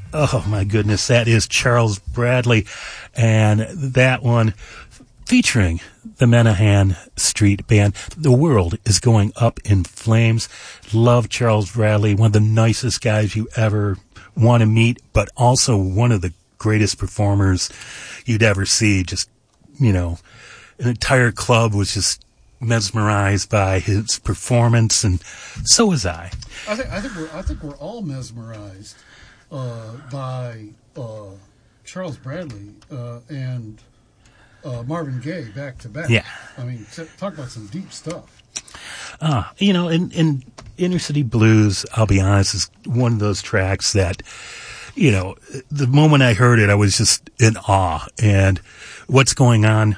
Oh, my goodness. That is Charles Bradley. And that one featuring the Menahan Street Band. The world is going up in flames. Love Charles Bradley, one of the nicest guys you ever want to meet, but also one of the greatest performers you'd ever see. Just, you know, an entire club was just mesmerized by his performance, and so was I. I think we're all mesmerized by Charles Bradley and Marvin Gaye back to back. Yeah. I mean, talk about some deep stuff. You know, in Inner City Blues, I'll be honest, is one of those tracks that, you know, the moment I heard it, I was just in awe. And what's going on,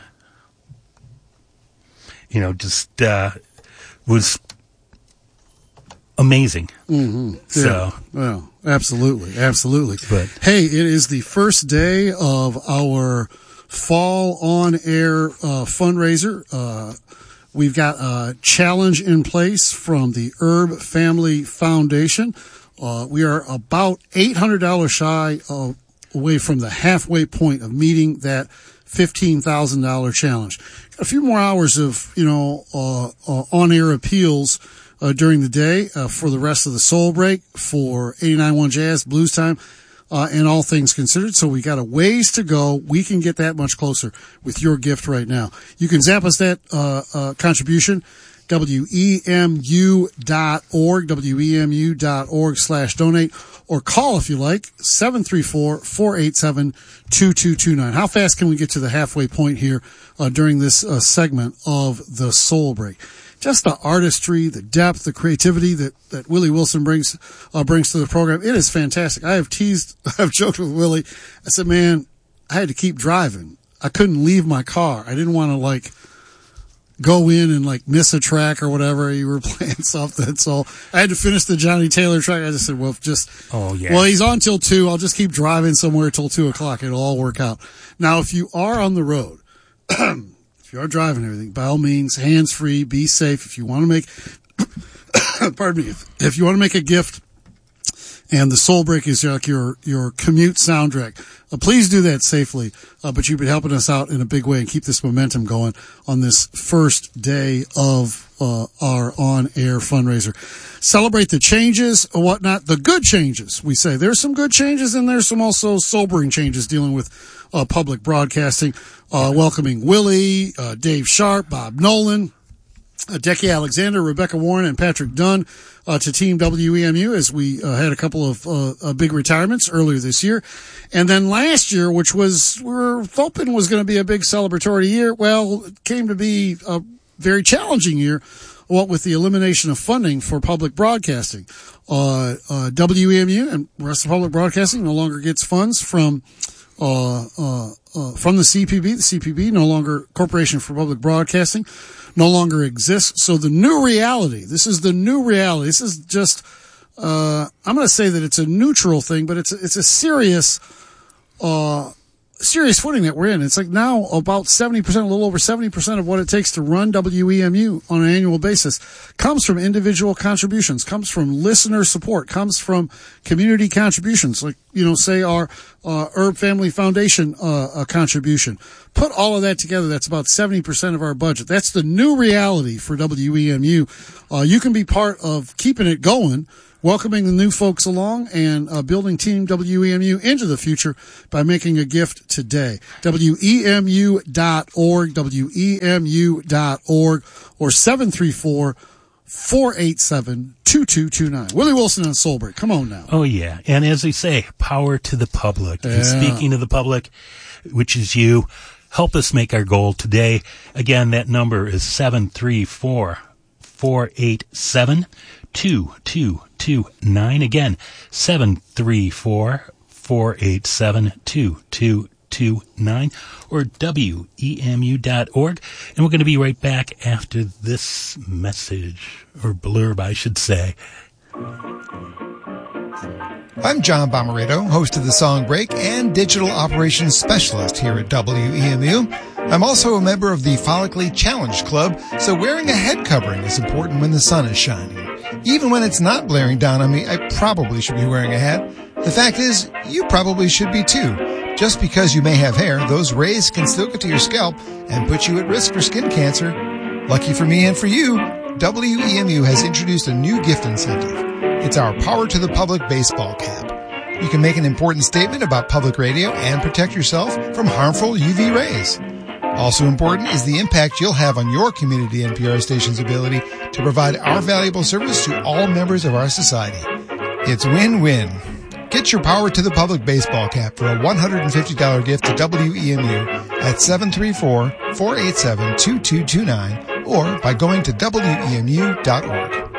you know, just was amazing. Mm-hmm. So, well, absolutely. But hey, it is the first day of our fall on air fundraiser. We've got a challenge in place from the Herb Family Foundation. We are about $800 shy away from the halfway point of meeting that $15,000 challenge. Got a few more hours of, you know, on-air appeals during the day for the rest of the Soul Break, for 89.1 Jazz, Blues Time, and All Things Considered. So we got a ways to go. We can get that much closer with your gift right now. You can zap us that contribution, WEMU.org, WEMU.org/donate, or call if you like, 734-487-2229. How fast can we get to the halfway point here during this segment of the Soul Break? Just the artistry, the depth, the creativity that Willie Wilson brings to the program. It is fantastic. I've joked with Willie. I said, man, I had to keep driving. I couldn't leave my car. I didn't want to like go in and like miss a track or whatever. You were playing something. So I had to finish the Johnny Taylor track. I just said, well, well, he's on till 2. I'll just keep driving somewhere till 2:00. It'll all work out. Now, if you are on the road, if you are driving everything, by all means, hands free, be safe. If you want to make, pardon me, if you want to make a gift, and the Soul Break is like your commute soundtrack, please do that safely. But you've been helping us out in a big way and keep this momentum going on this first day of our on-air fundraiser. Celebrate the changes or whatnot, the good changes. We say there's some good changes and there's some also sobering changes dealing with public broadcasting. Welcoming Willie, Dave Sharp, Bob Nolan, Decky Alexander, Rebecca Warren, and Patrick Dunn to Team WEMU as we had a couple of big retirements earlier this year. And then last year, which we were hoping was going to be a big celebratory year, well, it came to be a very challenging year, what with the elimination of funding for public broadcasting. WEMU and the rest of public broadcasting no longer gets funds from the CPB. The CPB, no longer Corporation for Public Broadcasting, no longer exists. So the new reality, this is the new reality. This is just, I'm going to say that it's a neutral thing, but it's a serious footing that we're in. It's like now about 70%, a little over 70% of what it takes to run WEMU on an annual basis comes from individual contributions, comes from listener support, comes from community contributions, like, you know, say our Herb Family Foundation contribution. Put all of that together, that's about 70% of our budget. That's the new reality for WEMU. You can be part of keeping it going, welcoming the new folks along, and building Team WEMU into the future by making a gift today. WEMU.org, WEMU.org, or 734-487-2229. Willie Wilson on Soul Break. Come on now. Oh, yeah. And as they say, power to the public. Yeah. And speaking of the public, which is you, help us make our goal today. Again, that number is 734-487-2229. Again, 734-487-2229 or WEMU.org. And we're going to be right back after this message, or blurb, I should say. I'm John Bomarito, host of the Song Break and Digital Operations Specialist here at WEMU. I'm also a member of the Follically Challenged Club, so wearing a head covering is important when the sun is shining. Even when it's not blaring down on me, I probably should be wearing a hat. The fact is, you probably should be too. Just because you may have hair, those rays can still get to your scalp and put you at risk for skin cancer. Lucky for me and for you, WEMU has introduced a new gift incentive. It's our Power to the Public baseball cap. You can make an important statement about public radio and protect yourself from harmful UV rays. Also important is the impact you'll have on your community NPR station's ability to provide our valuable service to all members of our society. It's win-win. Get your Power to the Public baseball cap for a $150 gift to WEMU at 734-487-2229 or by going to WEMU.org.